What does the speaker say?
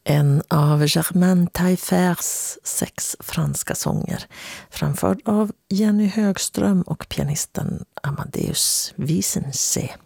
En av Germaine Taillefer's 6 franska sånger, framförd av Jenny Högström och pianisten Amadeus Wiesense.